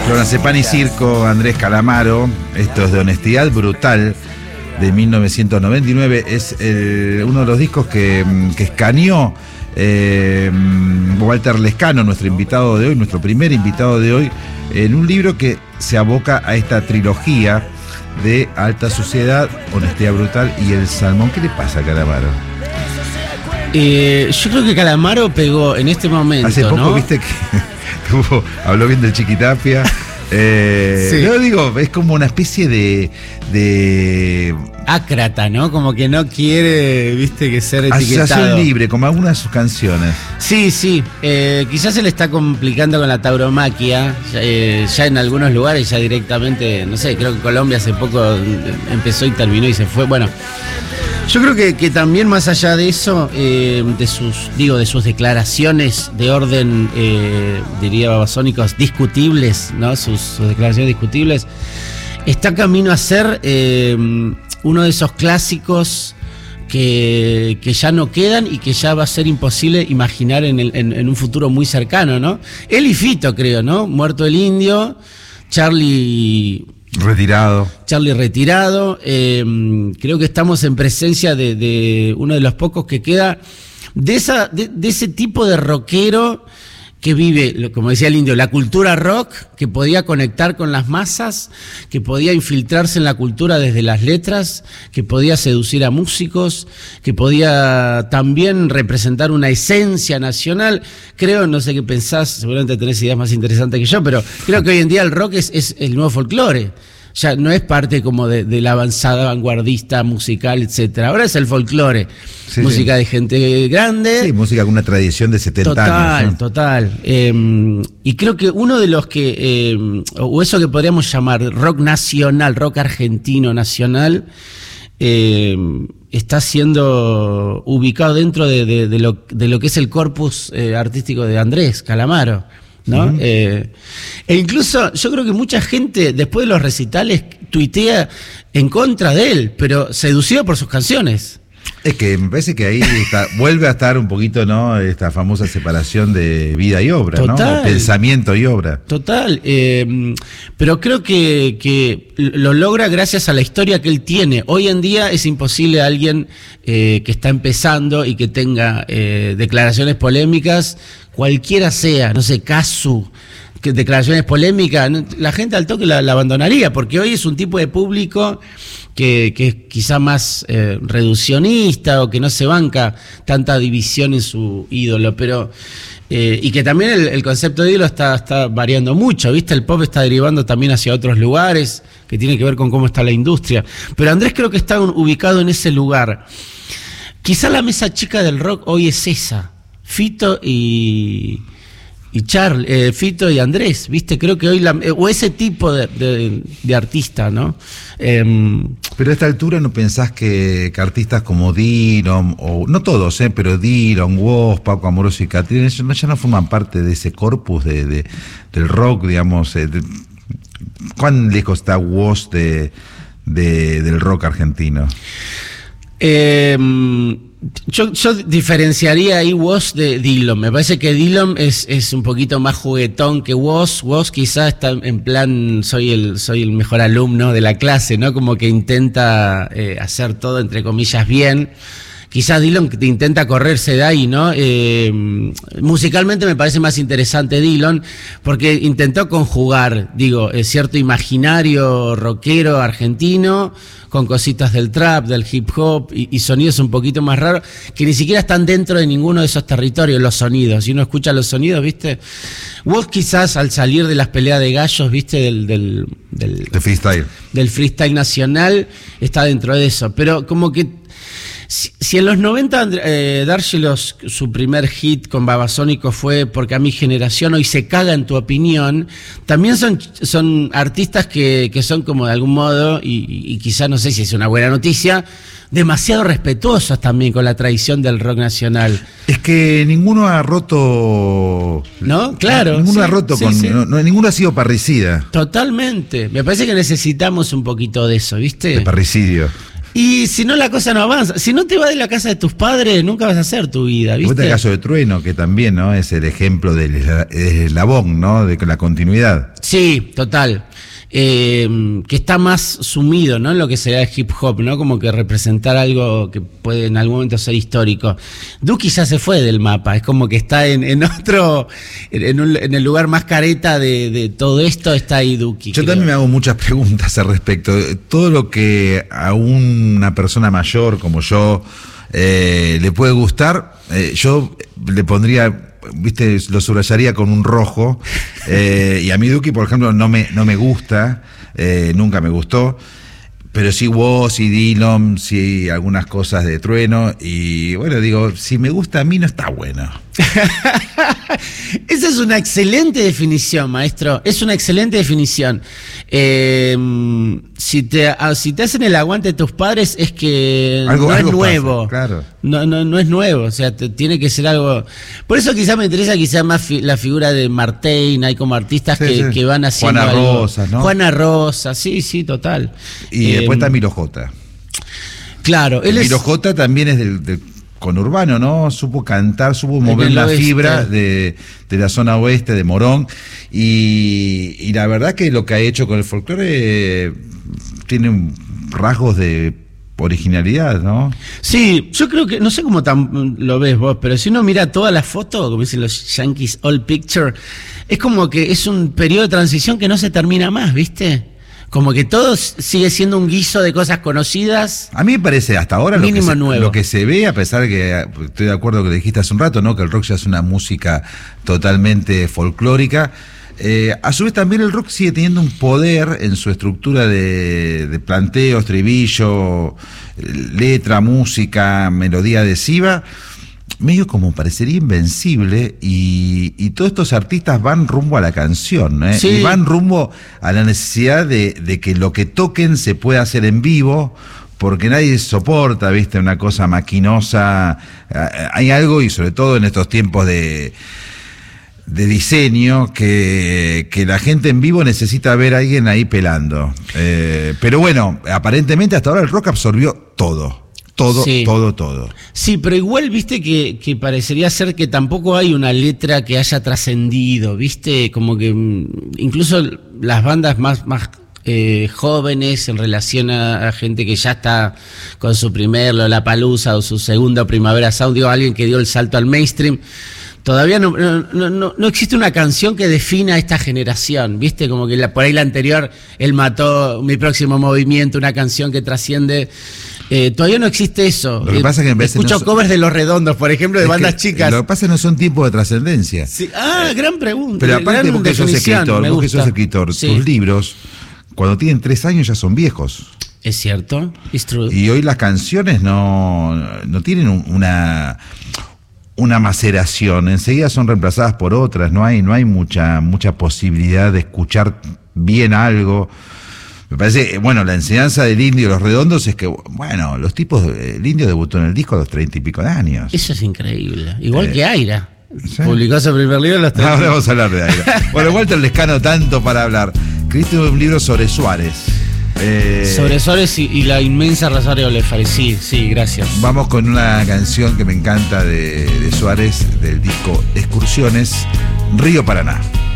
Clonazepam y Circo, Andrés Calamaro. Esto es de Honestidad Brutal, de 1999. Es uno de los discos que escaneó Walter Lescano, nuestro invitado de hoy, nuestro primer invitado de hoy, en un libro que se aboca a esta trilogía de Alta Sociedad, Honestidad Brutal y El Salmón. ¿Qué le pasa a Calamaro? Yo creo que Calamaro pegó en este momento. Hace poco, ¿no? Viste que habló bien del Chiquitapia. Sí. No digo, es como una especie de ácrata, ¿no? Como que no quiere, viste, que ser etiquetado. Asociación libre, como algunas de sus canciones. Sí. Quizás se le está complicando con la tauromaquia. Ya en algunos lugares, ya directamente, no sé, creo que Colombia hace poco empezó y terminó y se fue. Bueno, yo creo que también más allá de eso, de sus declaraciones de orden, diría babasónicos, discutibles, ¿no? Sus declaraciones discutibles, está camino a ser uno de esos clásicos que ya no quedan y que ya va a ser imposible imaginar en un futuro muy cercano, ¿no? Él y Fito, creo, ¿no? Muerto el indio, Charlie retirado. Creo que estamos en presencia de uno de los pocos que queda de ese tipo de rockero que vive, como decía el indio, la cultura rock, que podía conectar con las masas, que podía infiltrarse en la cultura desde las letras, que podía seducir a músicos, que podía también representar una esencia nacional. Creo, no sé qué pensás, seguramente tenés ideas más interesantes que yo, pero creo que hoy en día el rock es el nuevo folclore. Ya no es parte como de la avanzada vanguardista musical, etcétera. Ahora es el folclore. Sí, música de gente grande. Sí, música con una tradición de 70 años. ¿No? Total. Y creo que uno de los que, o eso que podríamos llamar rock nacional, rock argentino nacional, está siendo ubicado dentro de lo que es el corpus artístico de Andrés Calamaro, ¿no? Uh-huh. E incluso yo creo que mucha gente después de los recitales tuitea en contra de él, pero seducido por sus canciones. Es que me parece que ahí vuelve a estar un poquito, ¿no? Esta famosa separación de vida y obra, total, ¿no? O pensamiento y obra. Total. Pero creo que lo logra gracias a la historia que él tiene. Hoy en día es imposible alguien que está empezando y que tenga declaraciones polémicas, cualquiera sea, no sé, Casu, que declaraciones polémicas, la gente al toque la abandonaría, porque hoy es un tipo de público que es quizá más reduccionista o que no se banca tanta división en su ídolo, pero y que también el concepto de ídolo está variando mucho, ¿viste? El pop está derivando también hacia otros lugares que tiene que ver con cómo está la industria, pero Andrés creo que está ubicado en ese lugar. Quizá la mesa chica del rock hoy es esa, Fito y Fito y Andrés, ¿viste? Creo que hoy o ese tipo de artista, ¿no? Pero a esta altura ¿no pensás que artistas como Dylan, o no todos, pero Dylan, Woz, Paco Amoroso y Catrina, ya no forman parte de ese corpus del rock, digamos? ¿Cuán lejos está Woz del rock argentino? Yo diferenciaría ahí Woz de Dylan. Me parece que Dylan es un poquito más juguetón que Woz. Woz quizás está en plan soy el mejor alumno de la clase, ¿no? Como que intenta hacer todo entre comillas bien. Quizás Dylan intenta correrse de ahí, ¿no? Musicalmente me parece más interesante Dylan, porque intentó conjugar, cierto imaginario rockero argentino con cositas del trap, del hip hop y sonidos un poquito más raros, que ni siquiera están dentro de ninguno de esos territorios, los sonidos. Si uno escucha los sonidos, ¿viste? Vos quizás al salir de las peleas de gallos, ¿viste? Del freestyle. Del freestyle nacional, está dentro de eso. Pero como que si en los 90 Dárgelos, su primer hit con Babasónicos fue Porque a mi generación hoy se caga en tu opinión, también son artistas que son como de algún modo, y quizá no sé si es una buena noticia, demasiado respetuosos también con la tradición del rock nacional. Es que ninguno ha roto... ¿No? Claro. Ninguno ha roto con... Sí. No, ninguno ha sido parricida. Totalmente. Me parece que necesitamos un poquito de eso, ¿viste? De parricidio. Y si no, la cosa no avanza. Si no te vas de la casa de tus padres, nunca vas a hacer tu vida, ¿viste? Está el caso de Trueno, que también, ¿no? Es el ejemplo del eslabón, ¿no? De la continuidad. Sí, total. Que está más sumido, ¿no? En lo que será el hip hop, ¿no? Como que representar algo que puede en algún momento ser histórico. Duki ya se fue del mapa, es como que está en otro, en el lugar más careta de todo esto, está ahí Duki. Yo también me hago muchas preguntas al respecto. Todo lo que a una persona mayor como yo le puede gustar, yo le pondría, viste, lo subrayaría con un rojo, y a mí Duki, por ejemplo, no me gusta, nunca me gustó, pero sí Woz y Dillom, sí algunas cosas de Trueno, y bueno, digo, si me gusta a mí no está bueno. Esa es una excelente definición, maestro. Es una excelente definición. Si te hacen el aguante de tus padres, es que algo es nuevo. Pasa, claro. No es nuevo. O sea, tiene que ser algo. Por eso quizás me interesa más la figura de Martín. Hay como artistas que van haciendo. Juana algo. Rosa, ¿no? Juana Rosa, sí, total. Y después está Milo J. Claro, Milo J también es del conurbano, ¿no? Supo cantar, supo mover la fibra de la zona oeste, de Morón, y la verdad que lo que ha hecho con el folclore tiene rasgos de originalidad, ¿no? Sí, yo creo que, no sé cómo lo ves vos, pero si uno mira todas las fotos, como dicen los Yankees, all picture, es como que es un periodo de transición que no se termina más, ¿viste? Como que todo sigue siendo un guiso de cosas conocidas. A mí me parece hasta ahora nuevo. Lo que se ve, a pesar de que estoy de acuerdo con lo que dijiste hace un rato, ¿no? Que el rock ya es una música totalmente folclórica. A su vez también el rock sigue teniendo un poder en su estructura de planteo, estribillo, letra, música, melodía adhesiva, medio como parecería invencible, y todos estos artistas van rumbo a la canción, ¿eh? Sí. Y van rumbo a la necesidad de que lo que toquen se pueda hacer en vivo, porque nadie soporta, viste, una cosa maquinosa. Hay algo, y sobre todo en estos tiempos de diseño, que la gente en vivo necesita ver a alguien ahí pelando. Pero bueno, aparentemente hasta ahora el rock absorbió todo. Todo. Sí, pero igual, viste, que parecería ser que tampoco hay una letra que haya trascendido, viste, como que incluso las bandas más jóvenes en relación a gente que ya está con su primer Lollapalooza o su segunda Primavera Sound, digo, alguien que dio el salto al mainstream. Todavía no existe una canción que defina a esta generación, ¿viste? Como que por ahí la anterior, él mató mi próximo movimiento, una canción que trasciende. Todavía no existe eso. Lo que pasa es que escucho covers de Los Redondos, por ejemplo, de bandas chicas. Lo que pasa es que no son tiempos de trascendencia. Sí. Gran pregunta. Pero aparte, vos que sos escritor, sí. Tus libros, cuando tienen 3 años ya son viejos. Es cierto, it's true. Y hoy las canciones no tienen una maceración, enseguida son reemplazadas por otras, no hay mucha posibilidad de escuchar bien algo. Me parece, bueno, la enseñanza del Indio y Los Redondos es que, bueno, los tipos, el Indio debutó en el disco a los 30 y pico de años. Eso es increíble, igual que Aira. ¿Sí? Publicó su primer libro a los 30. Ahora vamos a hablar de Aira. Bueno, Walter Lescano, tanto para hablar. Escribiste un libro sobre Suárez. Sobre Suárez y la inmensa Rosario Blefari. Sí, gracias. Vamos con una canción que me encanta de Suárez, del disco Excursiones, Río Paraná.